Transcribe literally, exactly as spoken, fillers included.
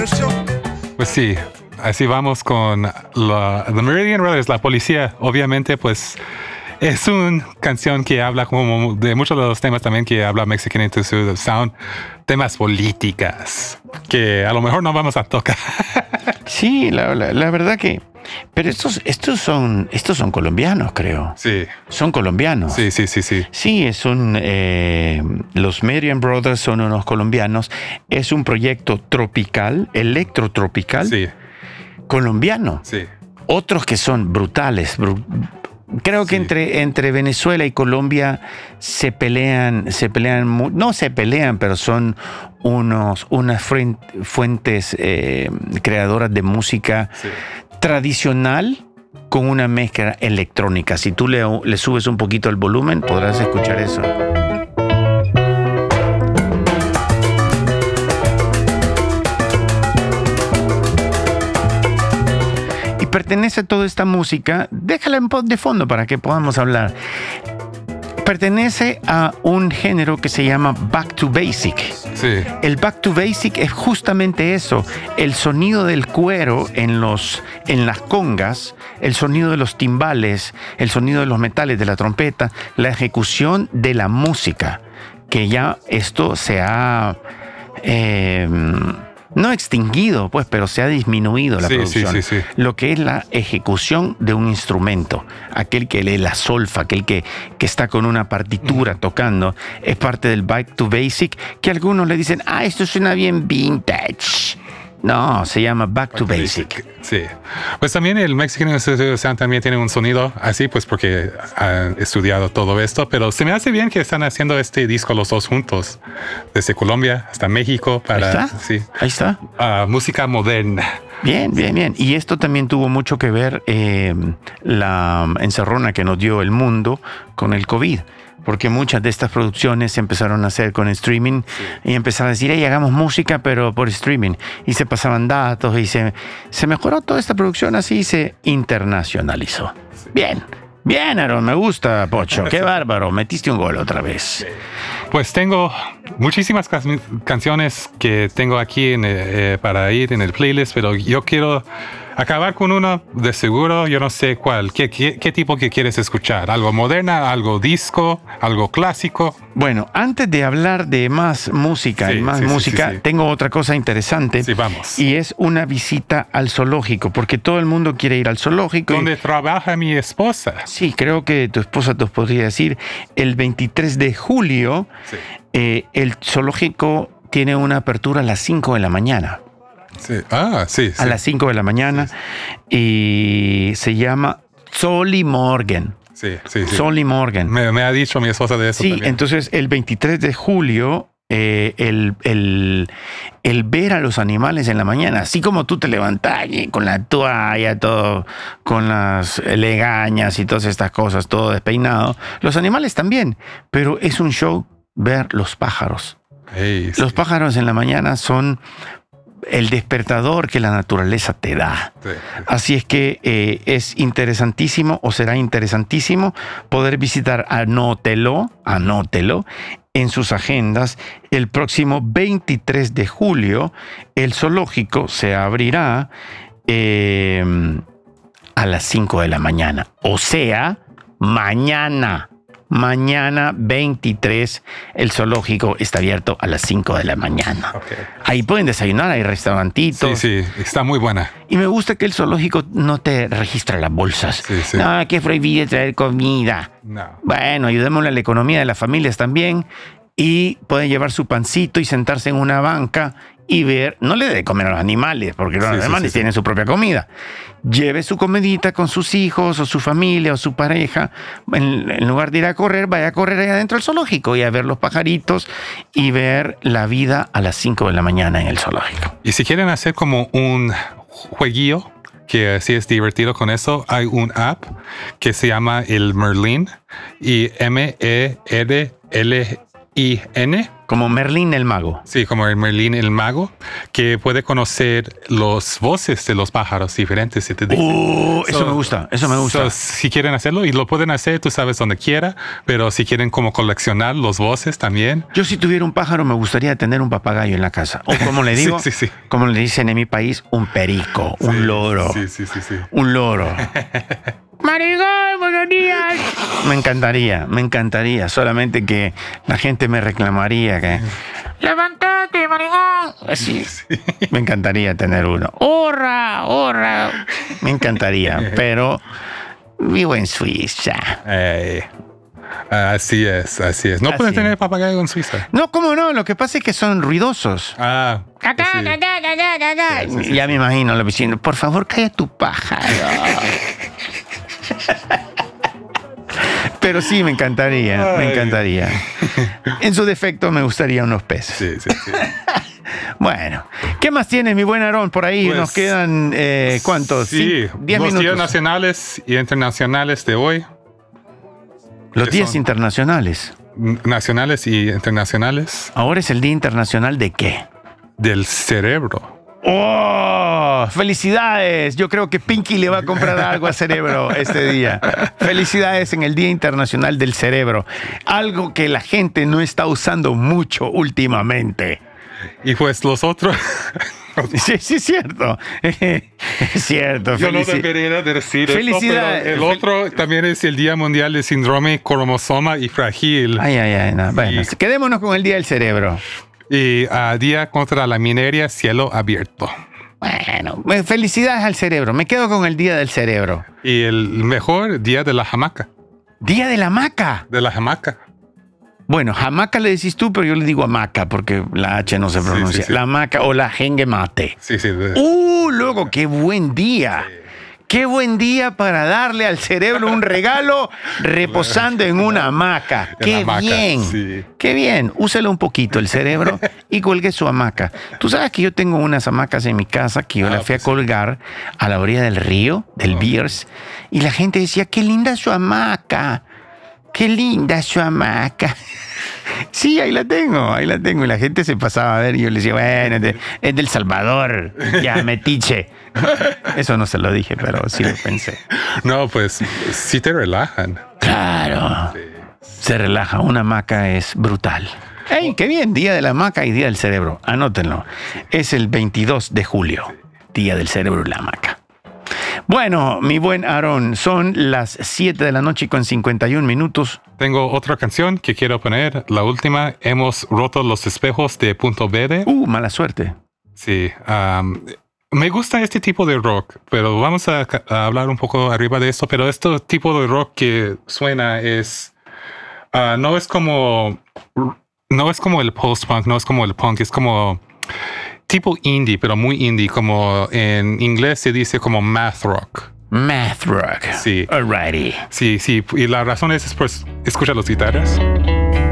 Pues sí, así vamos con la, The Meridian Brothers, la policía. Obviamente, pues es una canción que habla como de muchos de los temas también que habla Mexican Into Sound, temas políticas que a lo mejor no vamos a tocar. Sí, la, la, la verdad que... Pero estos, estos, son, estos son colombianos, creo. Sí. Son colombianos. Sí, sí, sí, sí. Sí, es un... Eh, los Meridian Brothers son unos colombianos. Es un proyecto tropical, electrotropical, Sí. colombiano. Sí. Otros que son brutales. Bru- Creo que Sí. entre, entre Venezuela y Colombia se pelean, se pelean, mu- no se pelean, pero son unos, unas fruen- fuentes eh, creadoras de música Sí. tradicional con una mezcla electrónica. Si tú le, le subes un poquito el volumen, podrás escuchar eso. Y pertenece a toda esta música, déjala en pos de fondo para que podamos hablar. Pertenece a un género que se llama Back to Basic. Sí. El Back to Basic es justamente eso, el sonido del cuero en, los, en las congas, el sonido de los timbales, el sonido de los metales, de la trompeta, la ejecución de la música, que ya esto se ha... Eh, no extinguido, pues, pero se ha disminuido la Sí, producción. sí, sí, sí. Lo que es la ejecución de un instrumento, aquel que lee la solfa, aquel que, que está con una partitura tocando, es parte del Back to Basic, que algunos le dicen, ah, esto suena bien vintage. No, se llama Back to Basic. Sí. Pues también el Mexican Institute of Sound también tiene un sonido así, pues porque han estudiado todo esto, pero se me hace bien que están haciendo este disco los dos juntos, desde Colombia hasta México para Ahí está. sí, Ahí está. uh, música moderna. Bien, bien, bien. Y esto también tuvo mucho que ver eh, la encerrona que nos dio el mundo con el COVID. Porque muchas de estas producciones se empezaron a hacer con streaming y empezaron a decir, hey, hagamos música, pero por streaming. Y se pasaban datos y se, se mejoró toda esta producción así y se internacionalizó. Bien, bien, Aaron, me gusta, Pocho. Qué bárbaro, metiste un gol otra vez. Pues tengo muchísimas can- canciones que tengo aquí en, eh, para ir en el playlist, pero yo quiero acabar con una de seguro, yo no sé cuál. ¿Qué, qué, qué tipo que quieres escuchar? ¿Algo moderna, algo disco, algo clásico? Bueno, antes de hablar de más música Sí, y más sí, sí, música, sí, sí. tengo otra cosa interesante. Sí, vamos. Y es una visita al zoológico, porque todo el mundo quiere ir al zoológico. y- ¿Dónde trabaja mi esposa? Sí, creo que tu esposa te podría decir, el veintitrés de julio, Sí. eh, el zoológico tiene una apertura a las cinco de la mañana. Sí. Ah, sí. A sí. las cinco de la mañana. Y se llama Solly Morgan. Sí, sí, sí. Solly Morgan. Me, me ha dicho mi esposa de eso Sí, también. entonces el veintitrés de julio, eh, el, el, el ver a los animales en la mañana, así como tú te levantas y con la toalla, todo, con las legañas y todas estas cosas, todo despeinado, los animales también, pero es un show ver los pájaros. Hey, sí. Los pájaros en la mañana son el despertador que la naturaleza te da. Sí. Así es que eh, es interesantísimo o será interesantísimo poder visitar, anótelo, anótelo en sus agendas. El próximo veintitrés de julio el zoológico se abrirá eh, a las cinco de la mañana. O sea, mañana. Mañana veintitrés el zoológico está abierto a las cinco de la mañana. Okay. Ahí pueden desayunar, hay restaurantitos. Sí, sí, está muy buena. Y me gusta que el zoológico no te registra las bolsas. Sí, sí. No, que es prohibido traer comida. No. Bueno, ayudémosle a la economía de las familias también. Y pueden llevar su pancito y sentarse en una banca y ver, no le dé de comer a los animales, porque los Sí, sí, animales sí, sí. tienen su propia comida. Lleve su comidita con sus hijos o su familia o su pareja. En, en lugar de ir a correr, vaya a correr allá adentro del zoológico y a ver los pajaritos y ver la vida a las cinco de la mañana en el zoológico. Y si quieren hacer como un jueguillo, que así es divertido con eso, hay un app que se llama el Merlin y M E R L I N. Como Merlín el mago. Sí, como el Merlín el mago, que puede conocer las voces de los pájaros diferentes. Si te dicen. Uh, eso So, me gusta, eso me gusta. so, si quieren hacerlo, y lo pueden hacer, tú sabes, donde quiera, pero si quieren como coleccionar las voces también. Yo si tuviera un pájaro me gustaría tener un papagayo en la casa. O como le digo, sí, sí, sí. como le dicen en mi país, un perico, un Sí, loro. Sí, sí, sí, sí. Un loro. Marigol, buenos días. Me encantaría, me encantaría. Solamente que la gente me reclamaría que... ¡Levantate, Marigol! Así. Sí. Me encantaría tener uno. ¡Hurra, hurra! Me encantaría, pero vivo en Suiza. Eh, así es, así es. No Así pueden es. tener papagayo en Suiza. No, ¿cómo no? Lo que pasa es que son ruidosos. Ah, Cacá, sí. cacá, cacá, cacá. Sí, sí, sí, Ya me imagino a los vecinos. Por favor, calla tu pájaro. Pero sí, me encantaría, me Ay. encantaría. En su defecto, me gustaría unos peces. Sí, sí, sí. Bueno, ¿qué más tiene mi buen Aarón por ahí? Pues, Nos quedan, eh, ¿cuántos? Sí, Cin- Diez los días minutos. nacionales y internacionales de hoy. Los ¿qué días son? internacionales. Nacionales y internacionales Ahora es el Día Internacional de qué? del cerebro. ¡Oh! ¡Felicidades! Yo creo que Pinky le va a comprar algo a Cerebro este día. Felicidades en el Día Internacional del Cerebro. Algo que la gente no está usando mucho últimamente. Y pues los otros. Sí, sí, es cierto. Es cierto. Yo no Felici- debería decir Felicidades. esto, pero el otro también es el Día Mundial del Síndrome Cromosoma y Frágil. Ay, ay, ay. No. Bueno, Sí. quedémonos con el Día del Cerebro. Y uh, Día contra la Minería Cielo Abierto. Bueno, felicidades al cerebro. Me quedo con el Día del Cerebro. Y el mejor Día de la Hamaca. Día de la hamaca. De la hamaca. Bueno, hamaca le decís tú, pero yo le digo hamaca porque la H no se Sí, pronuncia. sí, sí. La hamaca o la jengue mate. Sí, sí. de- ¡Uh, loco! ¡Qué buen día! ¡Qué buen día para darle al cerebro un regalo reposando en una hamaca! En ¡Qué la hamaca, bien! sí. ¡Qué bien! Úselo un poquito el cerebro y cuelgue su hamaca. Tú sabes que yo tengo unas hamacas en mi casa que yo Ah, las fui a pues sí. colgar a la orilla del río, del Oh. Biers, y la gente decía, ¡qué linda su hamaca! ¡Qué linda su hamaca! Sí, ahí la tengo, ahí la tengo. Y la gente se pasaba a ver y yo le decía, bueno, es, de- es del Salvador, ya metiche. Eso no se lo dije, pero sí lo pensé. No, pues sí te relajan. Claro, se relaja, una hamaca es brutal. ¡Ey, qué bien! Día de la hamaca y Día del Cerebro, anótenlo. Es el veintidós de julio, Día del Cerebro y la hamaca. Bueno, mi buen Aarón, son las siete de la noche con cincuenta y un minutos. Tengo otra canción que quiero poner. La última, Hemos roto los espejos de Punto Verde. Uh, mala suerte. Sí. um, me gusta este tipo de rock, pero vamos a, a hablar un poco arriba de esto. Pero este tipo de rock que suena es... uh, no es como... No es como el post-punk, no es como el punk, es como... Tipo indie, pero muy indie, como en inglés se dice como math rock. Math rock. Sí. Alrighty. Sí, sí, y la razón es, es pues, escucha las guitarras.